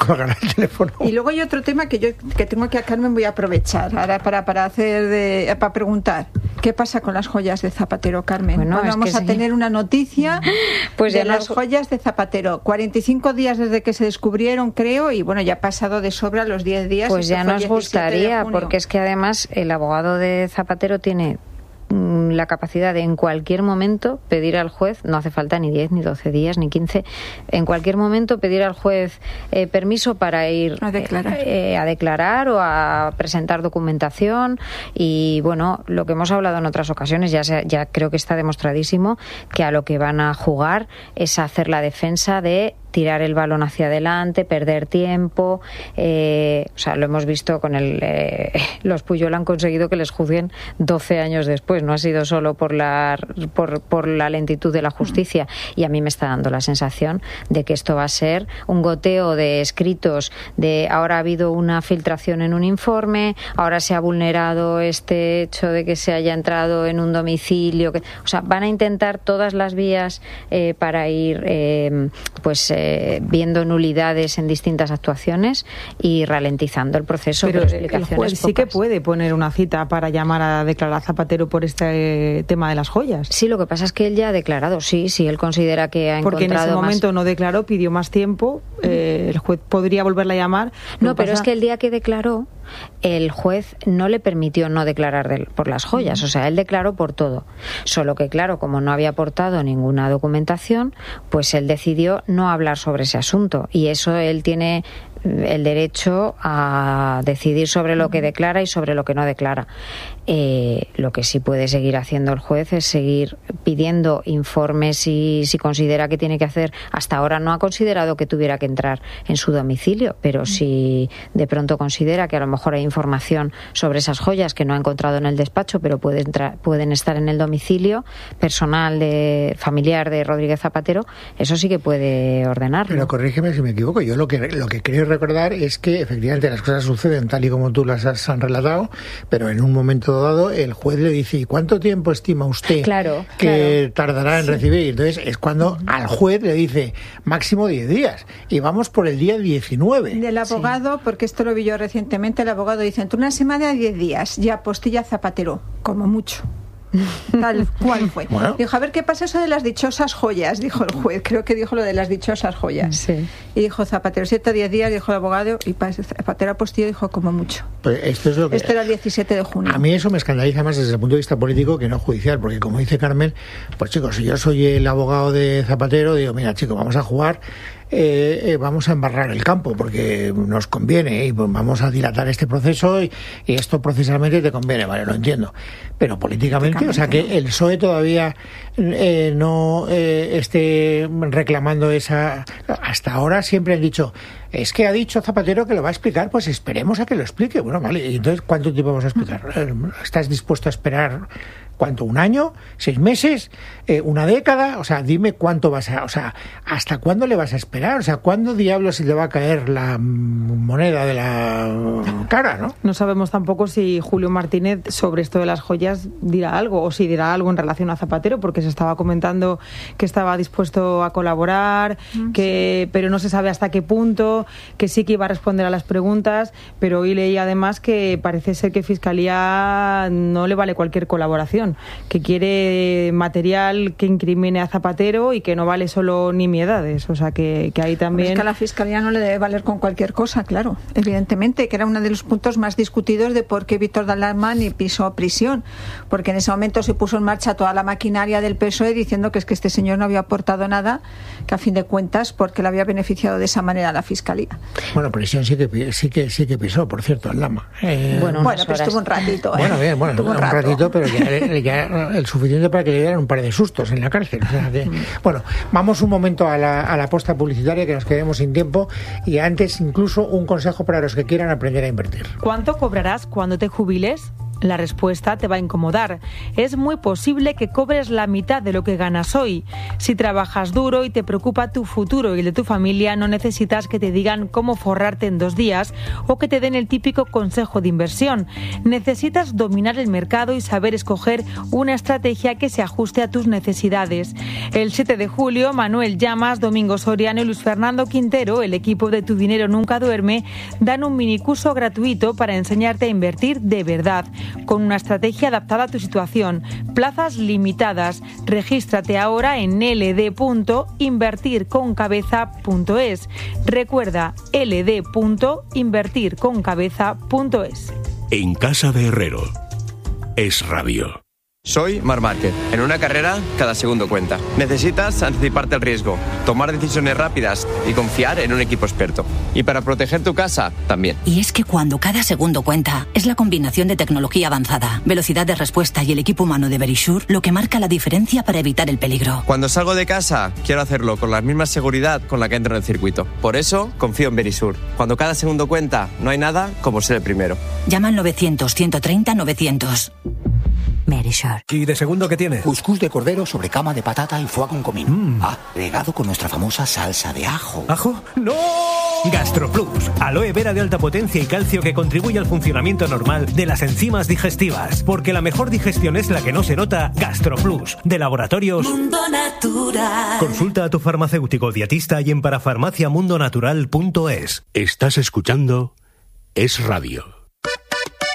colgará el teléfono. Y luego hay otro tema que tengo aquí a Carmen, voy a aprovechar ahora para preguntar. ¿Qué pasa con las joyas de Zapatero, Carmen? Bueno, vamos a tener una noticia pues de las joyas de Zapatero. 45 días desde que se descubrieron, creo, y bueno, ya ha pasado de sobra los 10 días. Pues ya nos gustaría, porque es que además el abogado de Zapatero tiene la capacidad de en cualquier momento pedir al juez, no hace falta ni 10, ni 12 días, ni 15, en cualquier momento pedir al juez permiso para ir a declarar o a presentar documentación. Y bueno, lo que hemos hablado en otras ocasiones, ya creo que está demostradísimo que a lo que van a jugar es a hacer la defensa de tirar el balón hacia adelante, perder tiempo. O sea, lo hemos visto con los Pujol han conseguido que les juzguen 12 años después. No ha sido solo por la lentitud de la justicia. Y a mí me está dando la sensación de que esto va a ser un goteo de escritos de ahora ha habido una filtración en un informe, ahora se ha vulnerado este hecho de que se haya entrado en un domicilio. O sea, van a intentar todas las vías para ir viendo nulidades en distintas actuaciones y ralentizando el proceso. Pero el juez sí que puede poner una cita para llamar a declarar a Zapatero por este tema de las joyas. Sí, lo que pasa es que él ya ha declarado, sí, él considera que ha encontrado. Porque en ese momento no declaró, pidió más tiempo, el juez podría volverla a llamar. No, pero es que el día que declaró, el juez no le permitió no declarar por las joyas, o sea, él declaró por todo. Solo que, claro, como no había aportado ninguna documentación, pues él decidió no hablar sobre ese asunto, y eso él tiene el derecho a decidir sobre lo que declara y sobre lo que no declara. Lo que sí puede seguir haciendo el juez es seguir pidiendo informes si considera que tiene que hacer. Hasta ahora no ha considerado que tuviera que entrar en su domicilio, pero si de pronto considera que a lo mejor hay información sobre esas joyas que no ha encontrado en el despacho, pero pueden estar en el domicilio personal familiar de Rodríguez Zapatero, eso sí que puede ordenarlo. Pero corrígeme si me equivoco, yo lo que creo recordar es que efectivamente las cosas suceden tal y como tú las han relatado, pero en un momento dado el juez le dice: ¿y cuánto tiempo estima usted que tardará en recibir? Entonces es cuando al juez le dice máximo 10 días y vamos por el día 19. Del abogado, porque esto lo vi yo recientemente, el abogado dice: entre una semana y 10 días, ya apostilla Zapatero, como mucho. Tal cual fue. Bueno. Dijo: a ver qué pasa eso de las dichosas joyas, dijo el juez, creo que dijo lo de las dichosas joyas. Sí. Y dijo Zapatero: 7 o 10 días, dijo el abogado, y Zapatero apostilló, dijo como mucho. Pues esto era el 17 de junio. A mí eso me escandaliza más desde el punto de vista político que no judicial, porque como dice Carmen, pues chicos, si yo soy el abogado de Zapatero, digo: mira, chicos, vamos a jugar, vamos a embarrar el campo porque nos conviene y pues vamos a dilatar este proceso y esto procesalmente te conviene, vale, lo entiendo, pero políticamente, o sea, que el PSOE todavía no esté reclamando esa. Hasta ahora siempre han dicho: es que ha dicho Zapatero que lo va a explicar, pues esperemos a que lo explique. Bueno, vale, y entonces ¿cuánto tiempo vamos a explicar? ¿Estás dispuesto a esperar? ¿Cuánto? ¿Un año? ¿6 meses? ¿Una década? O sea, dime cuánto ¿hasta cuándo le vas a esperar? O sea, ¿cuándo diablos se le va a caer la moneda de la cara, no? No sabemos tampoco si Julio Martínez sobre esto de las joyas dirá algo, o si dirá algo en relación a Zapatero, porque se estaba comentando que estaba dispuesto a colaborar, pero no se sabe hasta qué punto, que sí que iba a responder a las preguntas, pero hoy leí además que parece ser que Fiscalía no le vale cualquier colaboración, que quiere material que incrimine a Zapatero y que no vale solo nimiedades, o sea que ahí también. Es que a la Fiscalía no le debe valer con cualquier cosa, claro, evidentemente, que era uno de los puntos más discutidos de por qué Víctor Dalmán pisó prisión, porque en ese momento se puso en marcha toda la maquinaria del PSOE diciendo que es que este señor no había aportado nada, que a fin de cuentas porque le había beneficiado de esa manera a la Fiscalía. Bueno, prisión sí que pisó, por cierto, el Lama. Bueno, pero estuvo un ratito. Bueno, bien, un ratito, pero ya el suficiente para que le dieran un par de sustos en la cárcel. O sea que, bueno, vamos un momento a la posta publicitaria, que nos quedemos sin tiempo, y antes incluso un consejo para los que quieran aprender a invertir. ¿Cuánto cobrarás cuando te jubiles? La respuesta te va a incomodar. Es muy posible que cobres la mitad de lo que ganas hoy. Si trabajas duro y te preocupa tu futuro y el de tu familia, no necesitas que te digan cómo forrarte en 2 días o que te den el típico consejo de inversión. Necesitas dominar el mercado y saber escoger una estrategia que se ajuste a tus necesidades. El 7 de julio, Manuel Llamas, Domingo Soriano y Luis Fernando Quintero, el equipo de Tu Dinero Nunca Duerme, dan un minicurso gratuito para enseñarte a invertir de verdad, con una estrategia adaptada a tu situación. Plazas limitadas. Regístrate ahora en ld.invertirconcabeza.es. Recuerda, ld.invertirconcabeza.es. En Casa de Herrero. Es Radio. Soy Marc Márquez. En una carrera, cada segundo cuenta. Necesitas anticiparte al riesgo, tomar decisiones rápidas y confiar en un equipo experto. Y para proteger tu casa, también. Y es que cuando cada segundo cuenta, es la combinación de tecnología avanzada, velocidad de respuesta y el equipo humano de Verisure lo que marca la diferencia para evitar el peligro. Cuando salgo de casa, quiero hacerlo con la misma seguridad con la que entro en el circuito. Por eso, confío en Verisure. Cuando cada segundo cuenta, no hay nada como ser el primero. Llama al 900-130-900. Verisure. ¿Y de segundo qué tiene? Cuscús de cordero sobre cama de patata y foie con comino. Regado con nuestra famosa salsa de ajo. ¿Ajo? ¡No! GastroPlus, aloe vera de alta potencia y calcio que contribuye al funcionamiento normal de las enzimas digestivas. Porque la mejor digestión es la que no se nota. GastroPlus, de Laboratorios Mundo Natural. Consulta a tu farmacéutico dietista y en parafarmaciamundonatural.es. Estás escuchando Es Radio.